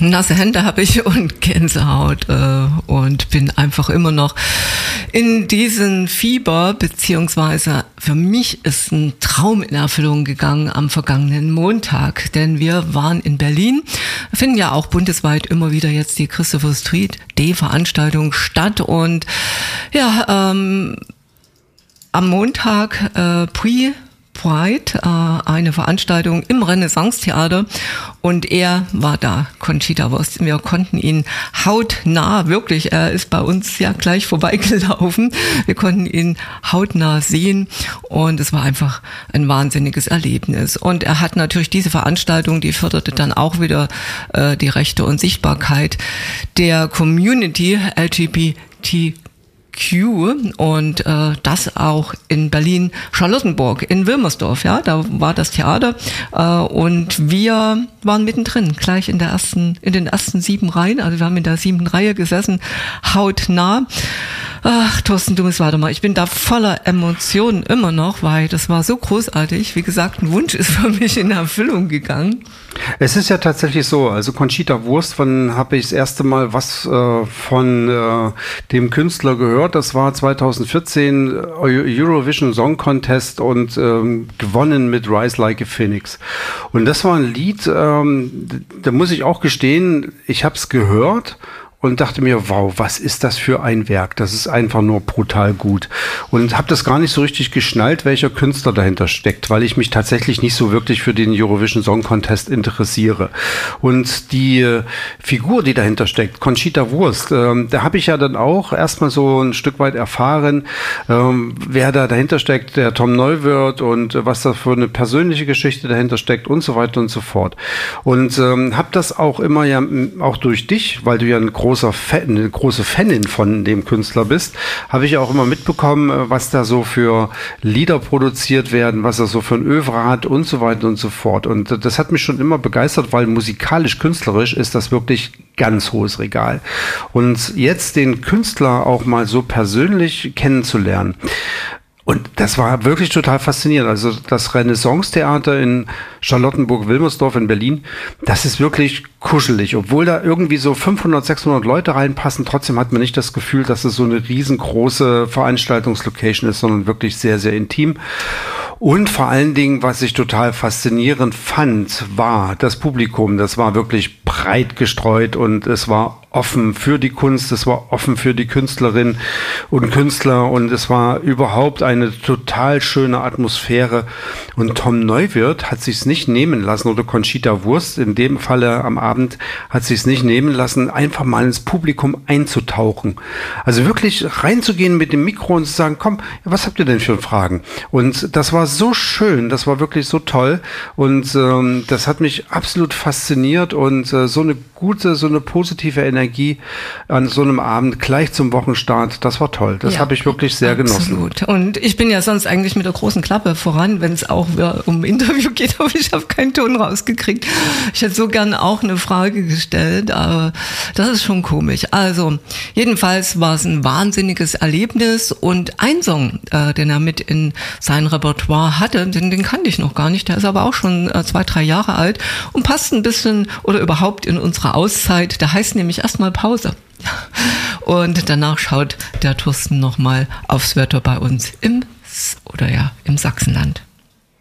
nasse Hände habe ich und Gänsehaut und bin einfach immer noch in diesen Fieber, beziehungsweise für mich ist ein Traum in Erfüllung gegangen am vergangenen Montag, denn wir waren in Berlin, finden ja auch bundesweit immer wieder jetzt die Christopher Street Day Veranstaltung statt und ja, am Montag Pride, eine Veranstaltung im Renaissance-Theater und er war da, Conchita Wurst. Wir konnten ihn hautnah, wirklich, er ist bei uns ja gleich vorbeigelaufen, wir konnten ihn hautnah sehen und es war einfach ein wahnsinniges Erlebnis. Und er hat natürlich diese Veranstaltung, die förderte dann auch wieder die Rechte und Sichtbarkeit der Community LGBTQ und das auch in Berlin-Charlottenburg, in Wilmersdorf, ja, da war das Theater und wir waren mittendrin, gleich in den ersten 7 Reihen, also wir haben in der 7. Reihe gesessen, hautnah. Ach, Thorsten, du musst weiter mal. Ich bin da voller Emotionen immer noch, weil das war so großartig. Wie gesagt, ein Wunsch ist für mich in Erfüllung gegangen. Es ist ja tatsächlich so, also Conchita Wurst, von habe ich das erste Mal was von dem Künstler gehört. Das war 2014 Eurovision Song Contest und gewonnen mit Rise Like a Phoenix. Und das war ein Lied, da muss ich auch gestehen, ich habe es gehört und dachte mir, wow, was ist das für ein Werk? Das ist einfach nur brutal gut. Und habe das gar nicht so richtig geschnallt, welcher Künstler dahinter steckt, weil ich mich tatsächlich nicht so wirklich für den Eurovision Song Contest interessiere. Und die Figur, die dahinter steckt, Conchita Wurst, da habe ich ja dann auch erstmal so ein Stück weit erfahren, wer da dahinter steckt, der Tom Neuwirth und was da für eine persönliche Geschichte dahinter steckt und so weiter und so fort. Und habe das auch immer ja, auch durch dich, weil du ja eine große Fanin von dem Künstler bist, habe ich auch immer mitbekommen, was da so für Lieder produziert werden, was er so für ein Övre hat und so weiter und so fort. Und das hat mich schon immer begeistert, weil musikalisch, künstlerisch ist das wirklich ganz hohes Regal. Und jetzt den Künstler auch mal so persönlich kennenzulernen, und das war wirklich total faszinierend. Also das Renaissance-Theater in Charlottenburg-Wilmersdorf in Berlin, das ist wirklich kuschelig. Obwohl da irgendwie so 500, 600 Leute reinpassen, trotzdem hat man nicht das Gefühl, dass es so eine riesengroße Veranstaltungslocation ist, sondern wirklich sehr, sehr intim. Und vor allen Dingen, was ich total faszinierend fand, war das Publikum. Das war wirklich breit gestreut und es war offen für die Kunst, es war offen für die Künstlerinnen und Künstler und es war überhaupt eine total schöne Atmosphäre. Und Tom Neuwirth hat sich's nicht nehmen lassen, oder Conchita Wurst in dem Falle am Abend hat sich's nicht nehmen lassen, einfach mal ins Publikum einzutauchen. Also wirklich reinzugehen mit dem Mikro und zu sagen, komm, was habt ihr denn für Fragen? Und das war so schön, das war wirklich so toll und das hat mich absolut fasziniert und so eine gute, so eine positive Energie an so einem Abend gleich zum Wochenstart, das war toll. Das habe ich wirklich sehr genossen. Absolut. Und ich bin ja sonst eigentlich mit der großen Klappe voran, wenn es auch um Interview geht, aber ich habe keinen Ton rausgekriegt. Ich hätte so gern auch eine Frage gestellt, aber das ist schon komisch. Also jedenfalls war es ein wahnsinniges Erlebnis und ein Song, den er mit in sein Repertoire hatte, den kannte ich noch gar nicht, der ist aber auch schon 2, 3 Jahre alt und passt ein bisschen oder überhaupt in unsere Auszeit. Der heißt nämlich erstmal Pause. Und danach schaut der Thorsten nochmal aufs Wetter bei uns im Sachsenland.